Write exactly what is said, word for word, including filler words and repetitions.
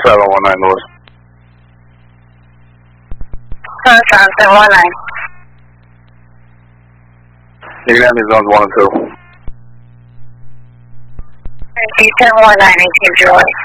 seven one nine North. seven seven one nine. You can have me zones one and two. ten one nine, eighteen July.